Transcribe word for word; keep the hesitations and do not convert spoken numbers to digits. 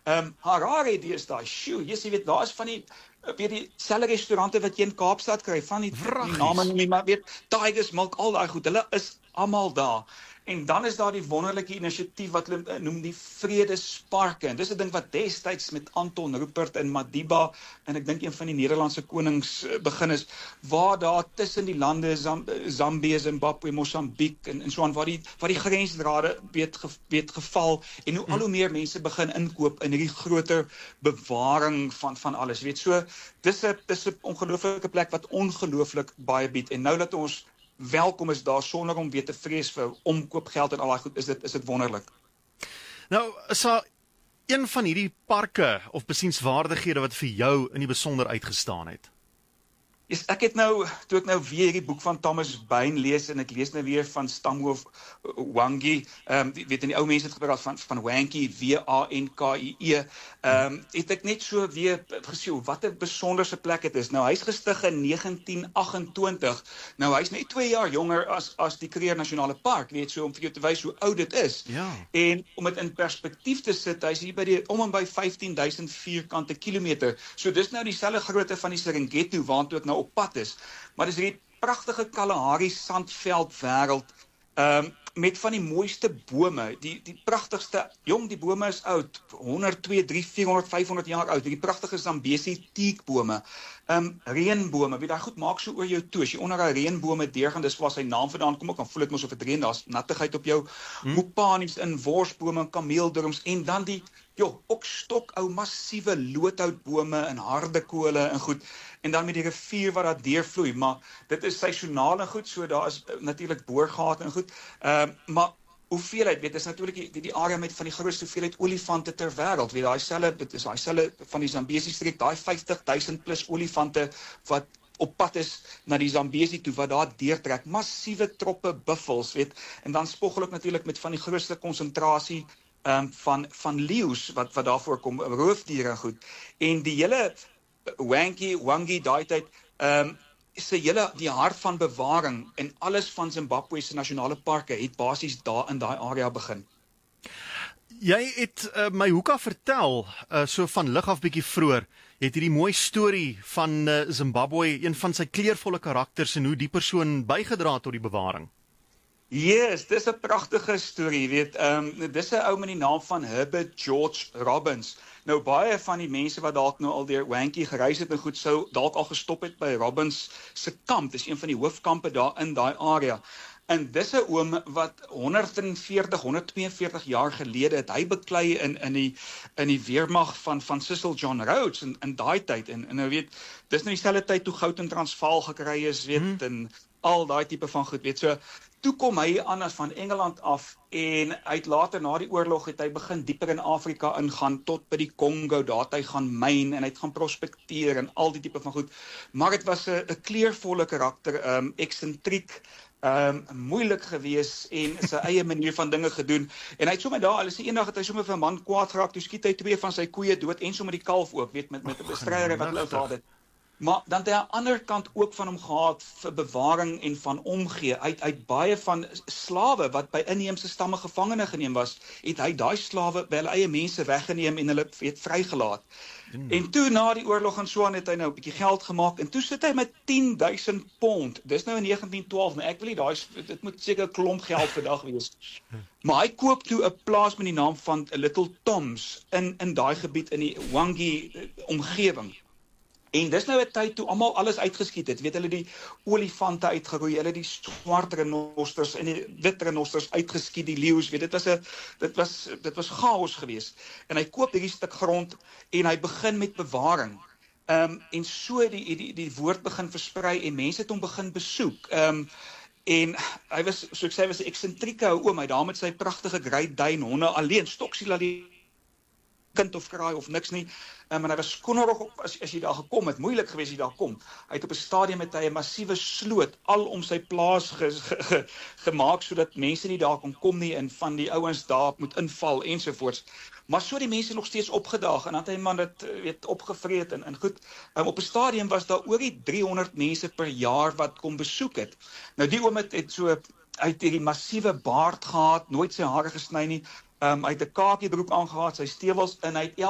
Um, Harare deesdae, sjoe, jy weet, daar is van die weet die selfe restaurante wat jy in Kaapstad kry, van die, die name noem nie, maar weet, Tigers Milk, al daai goed, hulle is almal daar. En dan is daar die wonderlike inisiatief wat hulle noem die Vredesparke. En dis 'n ding wat destyds met Anton Rupert in Madiba, en ek dink een van die Nederlandse konings begin is, waar daar tussen die lande, Zam Zambië, Zimbabwe, Mosambiek, en, en so aan, waar die, waar die grensdrade weet, ge, weet geval, en hoe al hoe meer mense begin inkoop in hierdie groter bewaring van, van alles. Weet, so, dis 'n dis 'n ongelooflike plek wat ongelooflik baie bied. En nou dat ons welkom is daar sonder om weer te vrees vir omkoopgeld en al daai goed, is dit is dit wonderlik. Nou, is daar een van hierdie parke of besienswaardighede wat vir jou in die besonder uitgestaan het? Yes, ek het nou, toe ek nou weer hierdie boek van Thomas Bain lees, en ek lees nou weer van Stamhoof Wangi, um, die, weet in die ou mense het gepraat van, van Wanky, W A N K I E, um, het ek net so weer gesê, wat 'n besonderse plek het is. Nou, hy is gestig in negentien agt en twintig, nou hy is net twee jaar jonger as, as die Kruger Nasionale Park, weet so, om vir jou te wys hoe oud dit is. Ja. En om dit in perspektief te sit, hy is hier by die, om en by vyftien duisend vierkante kilometer, so dis nou dieselfde grootte van die Serengeti, waartoe ek nou op pad is, maar dis hierdie pragtige Kalahari sandveld wêreld, um, met van die mooiste bome, die, die prachtigste, jong, die bome is oud, honderd, twee, drie, vierhonderd, vyfhonderd jaar oud, die prachtige Zambesi teakbome, um, reënbome, weet, daai goed maak so oor jou toe, as jy onder daai reënbome deurgaan, dis waar sy naam vandaan kom, ook dan voel ek mos of het reën, daar's nattigheid op jou, hmm. Mopanies in worsbome, kameeldrums, en dan die, joh, ook stok ou massiewe loodhoutbome en harde kole en goed, en dan met die rivier wat daar deurvloei, maar dit is seisoonaal en goed, so daar is natuurlik boorgate en goed, uh, maar hoeveelheid, weet, is natuurlik die, die area met van die grootste hoeveelheid olifante ter wêreld, weet, daai selfe, dit is daai selfe van die Zambesi streek, daai vyftig duisend plus olifante wat op pad is na die Zambesi toe, wat daar deurtrek, massiewe troppe buffels, weet, en dan spoggel ook natuurlik met van die grootste konsentrasie Um, van, van leeu's, wat, wat daarvoor kom, roofdiere goed, en die hele Wanky, Wangi, daai tyd, um, se hele, die hart van bewaring, en alles van Zimbabwe se nasionale parke, het basies daar in daai area begin. Jy het uh, my Hoeka vertel, uh, so van lig af bietjie vroeër, het hierdie mooi storie van uh, Zimbabwe, een van sy kleurvolle karakters, en hoe die persoon bygedra tot die bewaring. Yes, dis 'n pragtige storie, weet, um, dis 'n ou met die naam van Herbert George Robbins. Nou, baie van die mense wat dalk nou al deur Wanky gereis het en goed sou, dalk al gestop het by Robbins se kamp, dis een van die hoofkampe daar in daai area. En dis 'n oom wat honderdveertig, honderdtweeënveertig jaar gelede het hy beklei in in die in die weermag van van Cecil John Rhodes in in daai tyd, en en nou weet, dis nou dieselfde tyd toe goud in Transvaal gekry is, weet, hmm. en al daai tipe van goed, weet, so toe kom hy aan as van Engeland af, en hy het later na die oorlog het hy begin dieper in Afrika ingaan, tot by die Congo, daar het hy gaan myn, en hy het gaan prospekteer, en al die tipe van goed, maar het was 'n kleurvolle karakter, um, eksentriek, um, moeilik gewees, en sy eie manier van dinge gedoen, en hy het sommer daar, hulle sê eendag het hy sommer vir 'n man kwaad geraak, toe skiet hy twee van sy koeie dood, en sommer die kalf ook, weet, met, met 'n bestryder wat hulle gehad het. Maar dan het hy aan die ander kant ook van hom gehad vir bewaring en van omgee. Hy het, hy het baie van slawe wat by inheemse stamme gevangene geneem was, het hy daai slawe by hulle eie mense weggeneem en hulle het vrygelaat. Mm. En toe na die oorlog en so aan het hy nou 'n bietjie geld gemaak, en toe sit hy met tien duisend pond. Dis nou in negentien twaalf, maar ek wil nie daai, dit moet seker 'n klomp geld vandag wees. Maar hy koop toe 'n plaas met die naam van Little Toms in in daai gebied in die Wangi omgewing. En dis nou 'n tyd toe almal alles uitgeskiet het, weet hulle die olifante uitgeroei, hulle die swart renosters en die wit renosters uitgeskiet, die leeu's, weet dit was 'n dit was dit was chaos geweest. En hy koop hierdie stuk grond en hy begin met bewaring. Ehm um, en so die die die woord begin versprei en mense het hom begin besoek. Ehm um, en hy was, so ek sê, was 'n eksentrieke ou oom, hy daar met sy pragtige Great Dane honde alleen, stoksiel alleen, kind of kraai of niks nie, um, en hy was skonerig op as, as jy daar gekom het, moeilik gewees as jy daar kom. Hy het op 'n stadium met hy 'n massiewe sloot al om sy plaas ge, ge, ge, gemaak, sodat mense nie daar kon kom nie, en van die ouens daar moet inval, ensovoorts. Maar so die mense nog steeds opgedaag, en dan het hy man dit, weet, opgevreet, en, en goed, um, op 'n stadium was daar oor die driehonderd mense per jaar wat kom besoek het. Nou die oom het, het so, hy het hierdie massiewe baard gehad, nooit sy hare gesny nie, Um, hy het 'n kakiebroek aangehad, sy stewels, en hy het